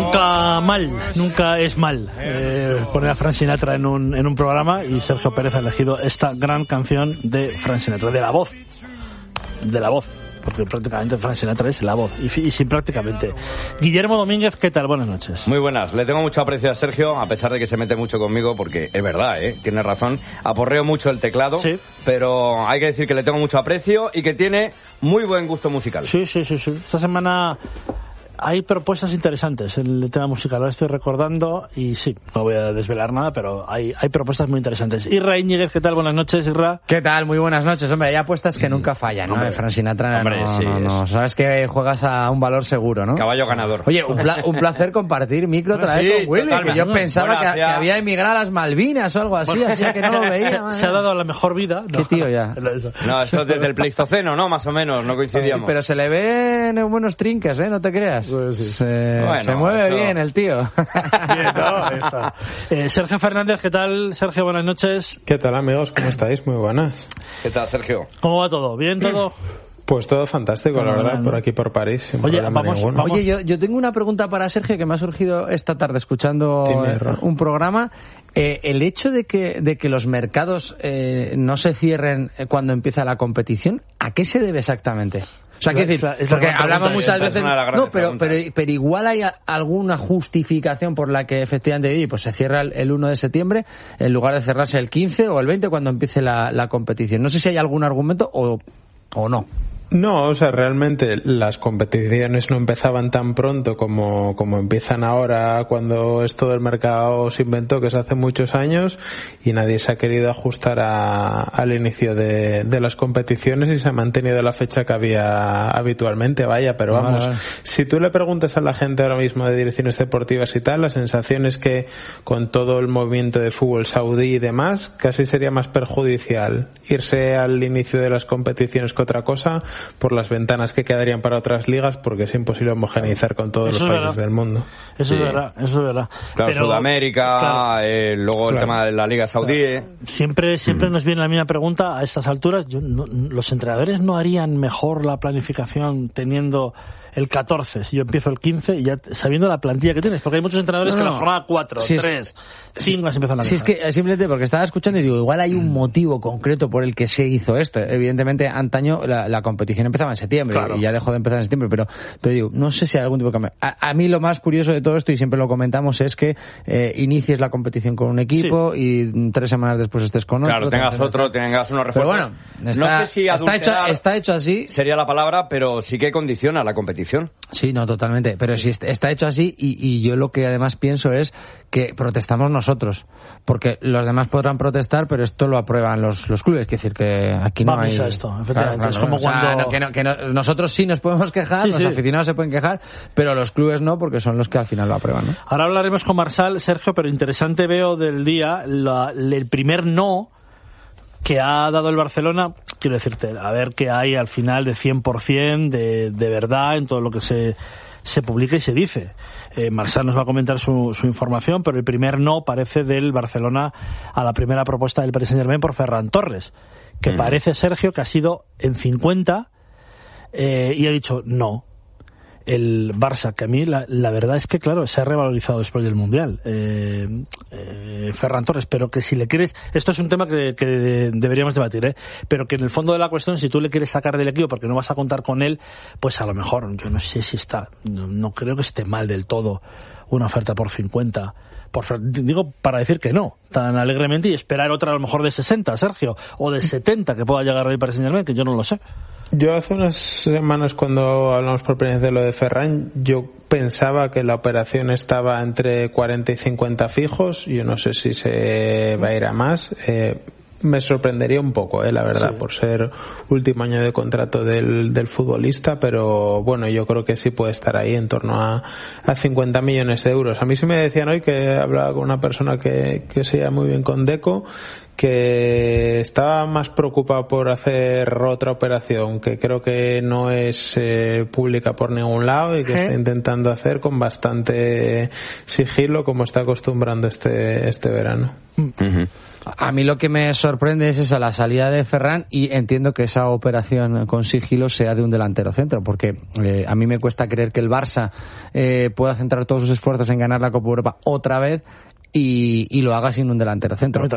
Nunca es mal poner a Frank Sinatra en un programa, y Sergio Pérez ha elegido esta gran canción de Frank Sinatra, de la voz, porque prácticamente Frank Sinatra es la voz, y sin prácticamente. Guillermo Domínguez, ¿qué tal? Buenas noches. Muy buenas. Le tengo mucho aprecio a Sergio, a pesar de que se mete mucho conmigo, porque es verdad, tiene razón. Aporreo mucho el teclado, sí, pero hay que decir que le tengo mucho aprecio y que tiene muy buen gusto musical. Sí. Esta semana hay propuestas interesantes en el tema musical, lo estoy recordando, y sí, no voy a desvelar nada, pero hay propuestas muy interesantes. Isra Íñiguez, ¿qué tal? Buenas noches, Isra. ¿Qué tal? Muy buenas noches. Hombre, hay apuestas que nunca fallan, ¿no? De Frank Sinatra, no. Sabes que juegas a un valor seguro, ¿no? Caballo ganador. Oye, un placer compartir micro otra vez con Willy, totalmente. Que yo pensaba que había emigrado a las Malvinas o algo así, así que no lo veía. Se ha dado la mejor vida. Qué tío ya. No, eso es desde el Pleistoceno, ¿no? Más o menos, no coincidíamos. Sí, pero se le ven buenos trinques, no te creas. Pues sí. Se mueve bien el tío. Bien, ¿no? Está. Sergio Fernández, ¿qué tal? Sergio, buenas noches. ¿Qué tal, amigos? ¿Cómo estáis? Muy buenas. ¿Qué tal, Sergio? ¿Cómo va todo? ¿Bien todo? Pues todo fantástico, la verdad, por aquí por París, sin problema ninguno. Oye, yo tengo una pregunta para Sergio que me ha surgido esta tarde escuchando un programa. El hecho de que los mercados no se cierren cuando empieza la competición, ¿a qué se debe exactamente? O sea, ¿qué decir? Porque hablamos muchas veces... No, pero igual hay alguna justificación por la que efectivamente pues se cierra el 1 de septiembre en lugar de cerrarse el 15 o el 20 cuando empiece la competición. No sé si hay algún argumento o no. No, o sea, realmente las competiciones no empezaban tan pronto como empiezan ahora, cuando esto del mercado se inventó, que es hace muchos años, y nadie se ha querido ajustar al inicio de las competiciones y se ha mantenido la fecha que había habitualmente, pero vamos, si tú le preguntas a la gente ahora mismo de direcciones deportivas y tal, la sensación es que con todo el movimiento de fútbol saudí y demás, casi sería más perjudicial irse al inicio de las competiciones que otra cosa, por las ventanas que quedarían para otras ligas, porque es imposible homogeneizar con todos los países del mundo. Eso es verdad. Claro, pero, Sudamérica, luego el tema de la Liga Saudí. Siempre nos viene la misma pregunta a estas alturas. ¿Los entrenadores no harían mejor la planificación teniendo el 14, si yo empiezo el 15, y ya sabiendo la plantilla que tienes? Porque hay muchos entrenadores que la jornada 4, 3, 5 las empiezan a ganar. Si es que simplemente porque estaba escuchando y digo, igual hay un motivo concreto por el que se hizo esto. Evidentemente, antaño la competición empezaba en septiembre, y ya dejó de empezar en septiembre, pero digo, no sé si hay algún tipo de cambio. A mí lo más curioso de todo esto, y siempre lo comentamos, es que inicies la competición con un equipo y 3 semanas después estés con otro. Claro, tengas unos refuerzos. Pero bueno, no sé si está hecho así. Sería la palabra, pero sí que condiciona la competición. Sí, no, totalmente. Pero si está hecho así, y yo lo que además pienso es que protestamos nosotros. Porque los demás podrán protestar, pero esto lo aprueban los clubes. Es decir, que aquí no hay... esto, efectivamente. Claro, es como cuando... nosotros sí nos podemos quejar, los aficionados se pueden quejar, pero los clubes no, porque son los que al final lo aprueban, ¿no? Ahora hablaremos con Marsal, Sergio, pero interesante veo del día el primer no que ha dado el Barcelona. Quiero decirte, a ver qué hay al final de 100% de verdad en todo lo que se publica y se dice. Marsal nos va a comentar su información, pero el primer no parece del Barcelona a la primera propuesta del Paris Saint-Germain por Ferran Torres, que parece, Sergio, que ha sido en 50 y ha dicho no. El Barça, que a mí la verdad es que, claro, se ha revalorizado después del Mundial, Ferran Torres, pero que si le quieres, esto es un tema que deberíamos debatir, pero que en el fondo de la cuestión, si tú le quieres sacar del equipo porque no vas a contar con él, pues a lo mejor, yo no sé si no creo que esté mal del todo una oferta por 50, digo, para decir que no, tan alegremente, y esperar otra a lo mejor de 60, Sergio, o de 70 que pueda llegar hoy para Saint-Germain, que yo no lo sé. Yo hace unas semanas, cuando hablamos por primera vez de lo de Ferran, yo pensaba que la operación estaba entre 40 y 50 fijos. Yo no sé si se va a ir a más. Me sorprendería un poco, la verdad, por ser último año de contrato del futbolista, pero bueno, yo creo que sí puede estar ahí en torno a 50 millones de euros. A mí sí me decían hoy, que hablaba con una persona que se lleva muy bien con Deco, que estaba más preocupado por hacer otra operación que creo que no es pública por ningún lado y que está intentando hacer con bastante sigilo, como está acostumbrando este verano. A mí lo que me sorprende es esa, la salida de Ferran, y entiendo que esa operación con sigilo sea de un delantero centro, porque a mí me cuesta creer que el Barça pueda centrar todos sus esfuerzos en ganar la Copa Europa otra vez y lo haga sin un delantero centro.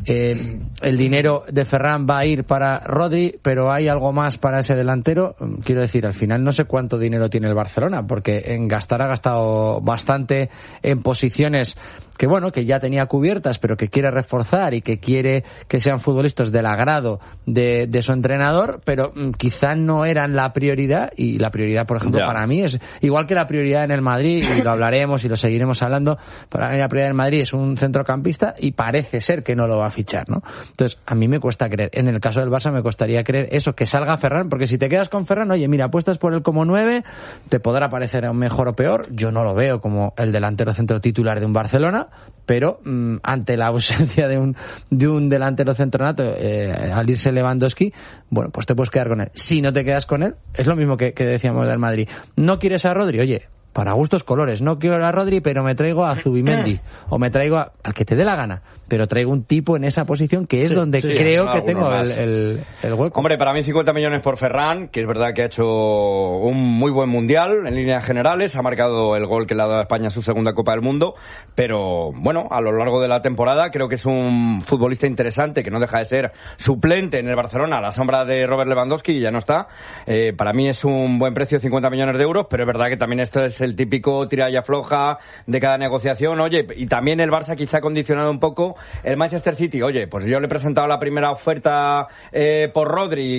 El dinero de Ferran va a ir para Rodri, pero hay algo más para ese delantero. Quiero decir, al final no sé cuánto dinero tiene el Barcelona, porque en gastar ha gastado bastante en posiciones que bueno, que ya tenía cubiertas, pero que quiere reforzar y que quiere que sean futbolistas del agrado de su entrenador, pero quizá no eran la prioridad, y la prioridad, por ejemplo, para mí es igual que la prioridad en el Madrid, y lo hablaremos y lo seguiremos hablando. Para mí la prioridad en Madrid es un centrocampista y parece ser que no lo va a fichar, ¿no? Entonces, a mí me cuesta creer. En el caso del Barça me costaría creer eso, que salga Ferran, porque si te quedas con Ferran, oye, mira, apuestas por él como 9, te podrá parecer mejor o peor. Yo no lo veo como el delantero centro titular de un Barcelona, pero ante la ausencia de un delantero centro nato, al irse Lewandowski, bueno, pues te puedes quedar con él. Si no te quedas con él, es lo mismo que decíamos del Madrid. ¿No quieres a Rodri? Oye, para gustos colores. No quiero a Rodri, pero me traigo a Zubimendi. O me traigo al que te dé la gana. Pero traigo un tipo en esa posición que es donde creo que tengo el hueco. Hombre, para mí 50 millones por Ferran, que es verdad que ha hecho un muy buen mundial en líneas generales. Ha marcado el gol que le ha dado a España su segunda Copa del Mundo. Pero, bueno, a lo largo de la temporada creo que es un futbolista interesante, que no deja de ser suplente en el Barcelona a la sombra de Robert Lewandowski, y ya no está. Para mí es un buen precio, 50 millones de euros, pero es verdad que también esto es el típico tira y afloja de cada negociación. Oye, y también el Barça quizá ha condicionado un poco el Manchester City. Oye, pues yo le he presentado la primera oferta por Rodri,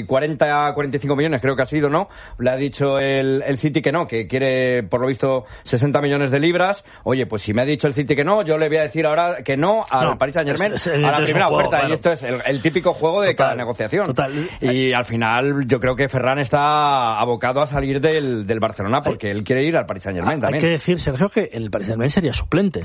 45 millones creo que ha sido, ¿no? Le ha dicho el City que no, que quiere por lo visto 60 millones de libras. Oye, pues si me ha dicho el City que no, yo le voy a decir ahora que no al Paris Saint-Germain a la primera oferta. Claro. Y esto es el típico juego de cada negociación. Y al final yo creo que Ferran está abocado a salir del Barcelona, porque él quiere ir al Paris Saint-Germain. Hay que decir, Sergio, que el Paris Saint-Germain sería suplente.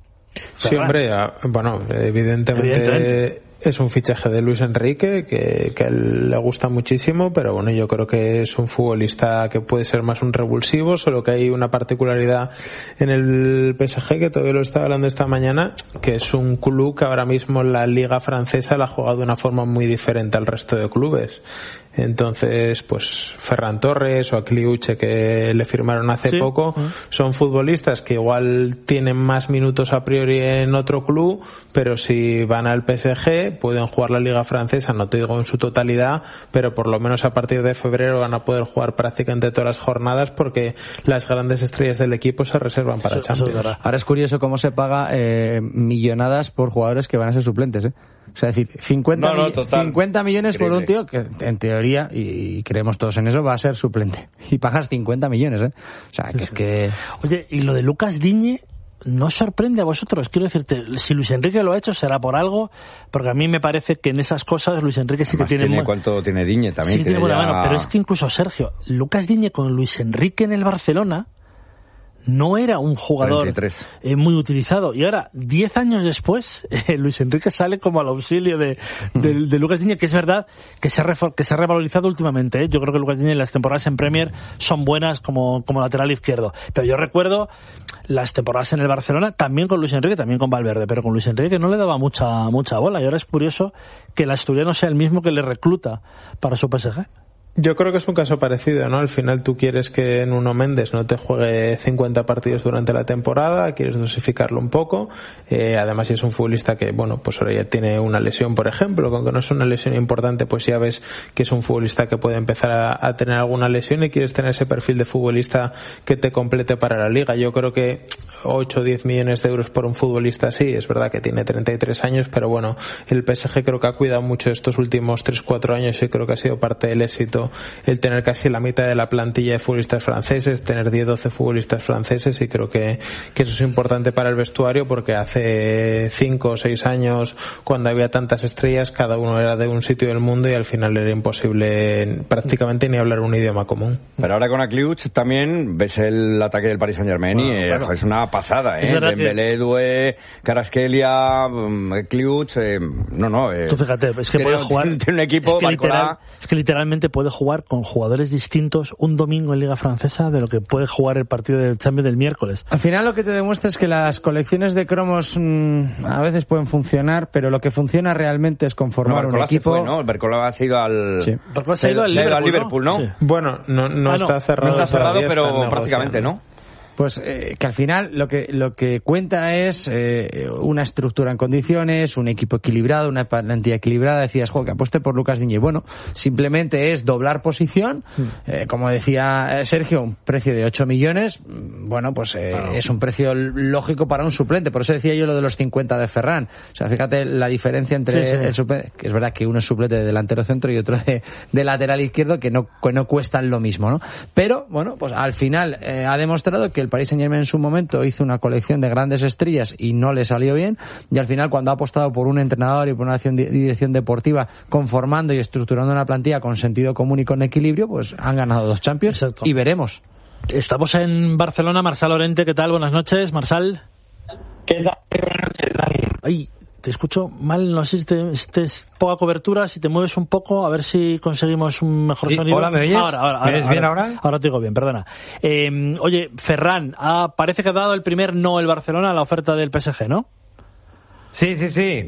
Sí, hombre, bueno, evidentemente es un fichaje de Luis Enrique que a él le gusta muchísimo, pero bueno, yo creo que es un futbolista que puede ser más un revulsivo, solo que hay una particularidad en el PSG, que todavía lo estaba hablando esta mañana, que es un club que ahora mismo en la Liga Francesa la ha jugado de una forma muy diferente al resto de clubes. Entonces, pues Ferran Torres o Akliuche, que le firmaron hace poco, son futbolistas que igual tienen más minutos a priori en otro club, pero si van al PSG pueden jugar la Liga Francesa, no te digo en su totalidad, pero por lo menos a partir de febrero van a poder jugar prácticamente todas las jornadas, porque las grandes estrellas del equipo se reservan para Champions. Ahora es curioso cómo se paga millonadas por jugadores que van a ser suplentes, O sea, es decir, 50 millones por un tío que, en teoría, y creemos todos en eso, va a ser suplente. Y pagas 50 millones, O sea, que es que... Oye, y lo de Lucas Digne, ¿no sorprende a vosotros? Quiero decirte, si Luis Enrique lo ha hecho, será por algo, porque a mí me parece que en esas cosas Luis Enrique sí que tiene... ¿Cuánto tiene Digne también? Sí, tiene buena mano, pero es que incluso Sergio, Lucas Digne con Luis Enrique en el Barcelona no era un jugador muy utilizado, y ahora 10 años después Luis Enrique sale como al auxilio de Lucas Digne, que es verdad que se ha revalorizado últimamente, Yo creo que Lucas Digne, las temporadas en Premier son buenas como lateral izquierdo, pero yo recuerdo las temporadas en el Barcelona también con Luis Enrique, también con Valverde, pero con Luis Enrique no le daba mucha bola, y ahora es curioso que el asturiano sea el mismo que le recluta para su PSG. Yo creo que es un caso parecido, ¿no? Al final tú quieres que Nuno Méndez no te juegue 50 partidos durante la temporada, quieres dosificarlo un poco, además si es un futbolista que, bueno, pues ahora ya tiene una lesión, por ejemplo, con que no es una lesión importante, pues ya ves que es un futbolista que puede empezar a tener alguna lesión, y quieres tener ese perfil de futbolista que te complete para la liga. Yo creo que 8 o 10 millones de euros por un futbolista así, es verdad que tiene 33 años, pero bueno, el PSG creo que ha cuidado mucho estos últimos 3-4 años, y creo que ha sido parte del éxito pero el tener casi la mitad de la plantilla de futbolistas franceses, tener 10-12 futbolistas franceses, y creo que eso es importante para el vestuario, porque hace 5 o 6 años, cuando había tantas estrellas, cada uno era de un sitio del mundo y al final era imposible prácticamente ni hablar un idioma común. Pero ahora con Akliuch también ves el ataque del Paris Saint-Germain, y claro, es una pasada, ¿eh? Dembélé, Doué, Kvaratskhelia, Akliuch, tú fíjate, es que puede jugar, tiene un equipo, es que literalmente puede jugar con jugadores distintos un domingo en Liga Francesa de lo que puede jugar el partido del Champions del miércoles. Al final lo que te demuestra es que las colecciones de cromos a veces pueden funcionar, pero lo que funciona realmente es conformar un equipo. El Bercola ha ido al... Sí. Bercola se ha ido al Liverpool, ¿no? Sí. Bueno, no está cerrado. No está cerrado, pero prácticamente, ¿no? Pues que al final lo que cuenta es una estructura en condiciones, un equipo equilibrado, una plantilla equilibrada. Decías, que apueste por Lucas Digne. Bueno, simplemente es doblar posición. Como decía Sergio, un precio de 8 millones. Bueno, pues es un precio lógico para un suplente. Por eso decía yo lo de los 50 de Ferran. O sea, fíjate la diferencia entre el suplente, que es verdad que uno es suplente de delantero centro y otro de lateral izquierdo, que no cuestan lo mismo, ¿no? Pero, bueno, pues al final ha demostrado que el Paris Saint-Germain en su momento hizo una colección de grandes estrellas y no le salió bien, y al final, cuando ha apostado por un entrenador y por una dirección deportiva conformando y estructurando una plantilla con sentido común y con equilibrio, pues han ganado 2 Champions. Exacto. Y veremos. Estamos en Barcelona. Marsal Lorente, ¿qué tal? Buenas noches, Marsal. ¿Qué tal? Buenas noches, Dani. Ay, te escucho mal, no sé si estés poca cobertura, si te mueves un poco, a ver si conseguimos un mejor sonido. Hola, ¿me oyes? ¿Me oyes bien ahora? Ahora te digo bien, perdona. Oye, Ferran, parece que ha dado el primer no el Barcelona a la oferta del PSG, ¿no? Sí,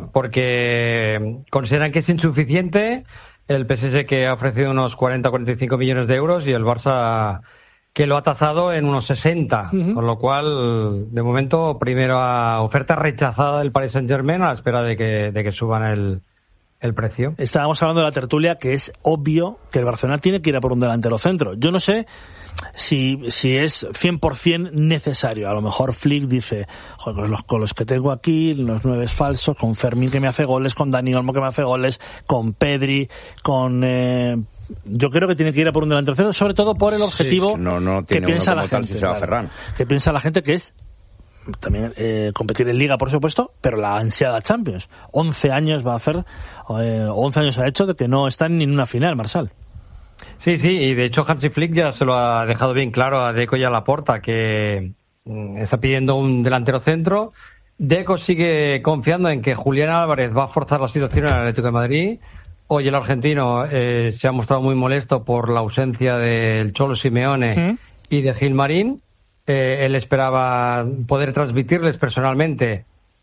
porque consideran que es insuficiente el PSG, que ha ofrecido unos 40-45 millones de euros, y el Barça, que lo ha tasado en unos 60, con lo cual, de momento, primera oferta rechazada del Paris Saint-Germain a la espera de que suban el precio. Estábamos hablando de la tertulia, que es obvio que el Barcelona tiene que ir a por un delantero centro. Yo no sé si es 100% necesario. A lo mejor Flick dice, con los que tengo aquí, los 9 falsos, con Fermín que me hace goles, con Dani Olmo que me hace goles, con Pedri, con... yo creo que tiene que ir a por un delantero centro, sobre todo por el objetivo que piensa la gente. Que piensa la gente, que es también competir en Liga, por supuesto, pero la ansiada Champions. 11 años va a hacer, 11 años ha hecho de que no está ni en una final, Marsal. Sí, y de hecho Hansi Flick ya se lo ha dejado bien claro a Deco y a Laporta, que está pidiendo un delantero centro. Deco sigue confiando en que Julián Álvarez va a forzar la situación en el Atlético de Madrid. Hoy el argentino se ha mostrado muy molesto por la ausencia del Cholo Simeone y de Gil Marín. Él esperaba poder transmitirles personalmente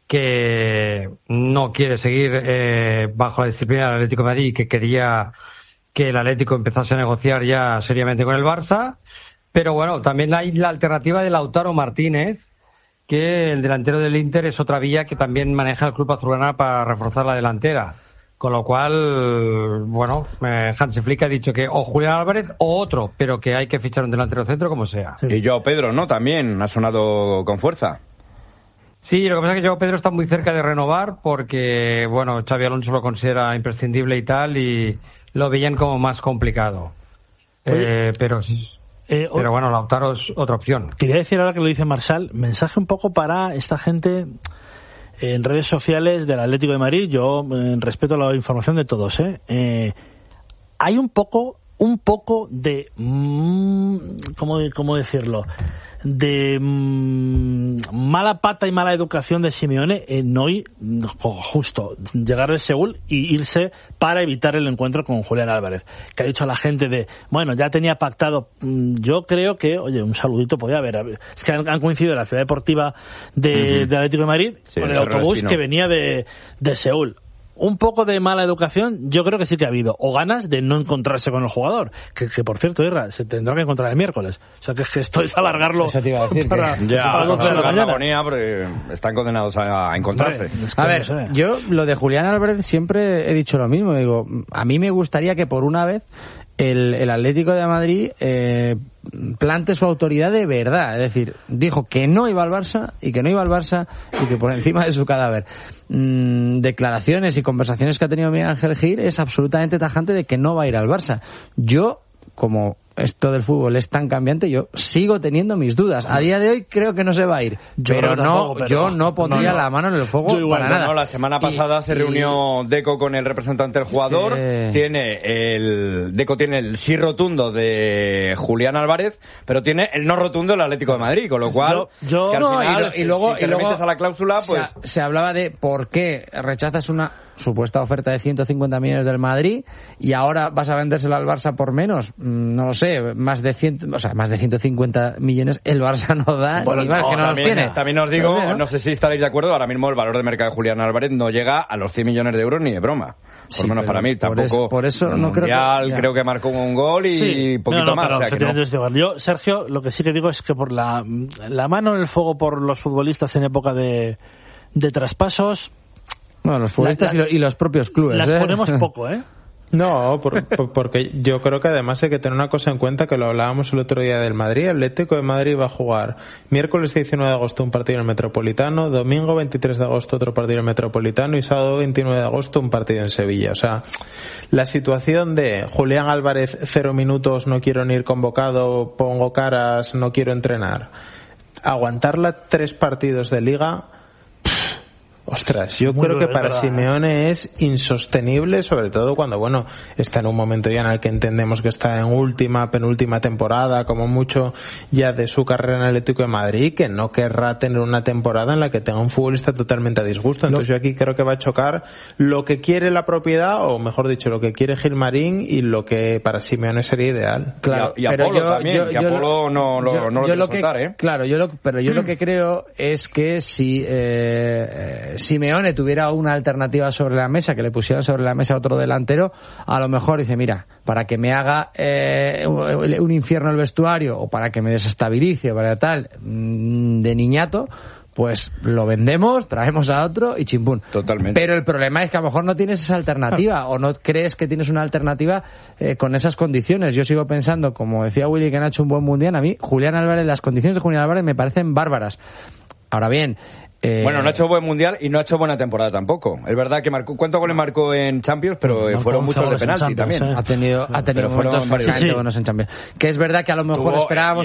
que no quiere seguir bajo la disciplina del Atlético de Madrid y que quería que el Atlético empezase a negociar ya seriamente con el Barça. Pero bueno, también hay la alternativa de Lautaro Martínez, que el delantero del Inter es otra vía que también maneja el club azulgrana para reforzar la delantera. Con lo cual, bueno, Hansi Flick ha dicho que o Julián Álvarez o otro, pero que hay que fichar un delantero centro como sea. Sí. Y Joao Pedro, ¿no? También ha sonado con fuerza. Sí, lo que pasa es que Joao Pedro está muy cerca de renovar porque, bueno, Xabi Alonso lo considera imprescindible y tal, y lo veían como más complicado. Pero bueno, Lautaro es otra opción. Quería decir, ahora que lo dice Marsal, mensaje un poco para esta gente en redes sociales del Atlético de Madrid. Yo respeto la información de todos, hay un poco de ¿cómo decirlo? De mala pata y mala educación de Simeone en hoy justo llegar de Seúl y irse para evitar el encuentro con Julián Álvarez, que ha dicho a la gente de, bueno, ya tenía pactado. Yo creo que, oye, un saludito podía haber. Es que han coincidido en la ciudad deportiva de Atlético de Madrid con el autobús que venía de Seúl. Un poco de mala educación yo creo que sí que ha habido, o ganas de no encontrarse con el jugador, que por cierto, Irra, se tendrá que encontrar el miércoles, o sea que esto es alargarlo. Eso te iba a decir, para 12 de la mañana, porque están condenados a encontrarse. A ver, yo lo de Julián Álvarez siempre he dicho lo mismo, digo, a mí me gustaría que por una vez el Atlético de Madrid plante su autoridad de verdad, es decir, dijo que no iba al Barça y que por encima de su cadáver. Declaraciones y conversaciones que ha tenido Miguel Ángel Gil es absolutamente tajante de que no va a ir al Barça. Yo como esto del fútbol es tan cambiante, yo sigo teniendo mis dudas. A día de hoy creo que no se va a ir, pero yo no pondría la mano en el fuego para nada. La semana pasada se reunió Deco con el representante del jugador. Deco tiene el sí rotundo de Julián Álvarez, pero tiene el no rotundo del Atlético de Madrid, con lo cual que al final, si te remites a la cláusula, pues se hablaba de por qué rechazas una supuesta oferta de 150 millones del Madrid y ahora vas a vendérselo al Barça por menos. No lo sé, más de 150 millones el Barça no da, que no los tiene. También os digo, no sé si estaréis de acuerdo, ahora mismo el valor de mercado de Julián Álvarez no llega a los 100 millones de euros ni de broma. Por lo menos para mí, tampoco. Por eso no creo que marcó un gol y poquito más. Yo, Sergio, lo que sí que digo es que por la mano en el fuego por los futbolistas en época de traspasos. Bueno, los futbolistas y los propios clubes. Las ponemos poco, ¿eh? No, porque yo creo que además hay que tener una cosa en cuenta, que lo hablábamos el otro día del Madrid. El Atlético de Madrid va a jugar miércoles 19 de agosto un partido en el Metropolitano, domingo 23 de agosto otro partido en el Metropolitano y sábado 29 de agosto un partido en Sevilla. O sea, la situación de Julián Álvarez 0 minutos, no quiero ni ir convocado, pongo caras, no quiero entrenar, aguantarla 3 partidos de Liga. Ostras, yo creo que para Simeone es insostenible, sobre todo cuando, está en un momento ya en el que entendemos que está en penúltima temporada, como mucho ya de su carrera en el Atlético de Madrid, que no querrá tener una temporada en la que tenga un futbolista totalmente a disgusto. Entonces yo aquí creo que va a chocar lo que quiere la propiedad, o mejor dicho, lo que quiere Gilmarín y lo que para Simeone sería ideal. Claro, y Apolo también, Apolo no lo quiero soltar, ¿eh? Claro, yo lo que creo es que si Simeone tuviera una alternativa sobre la mesa, que le pusieran sobre la mesa otro delantero, a lo mejor dice, mira, para que me haga un infierno el vestuario, o para que me desestabilice, o para tal, de niñato, pues lo vendemos, traemos a otro y chimpún. Totalmente. Pero el problema es que a lo mejor no tienes esa alternativa, o no crees que tienes una alternativa con esas condiciones. Yo sigo pensando, como decía Willy, que han hecho un buen mundial. A mí, Julián Álvarez, las condiciones de Julián Álvarez me parecen bárbaras. Ahora bien, no ha hecho buen mundial y no ha hecho buena temporada tampoco. Es verdad que ¿cuántos goles marcó en Champions? Pero fueron muchos de penalti también. Ha tenido momentos buenos en Champions. Que es verdad que a lo mejor esperábamos